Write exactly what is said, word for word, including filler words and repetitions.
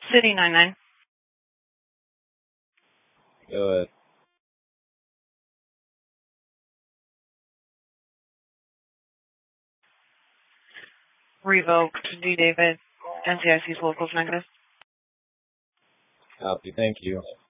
City nine nine. Go ahead. Revoked. D. David. N C I C's locals negative. Copy. Thank you.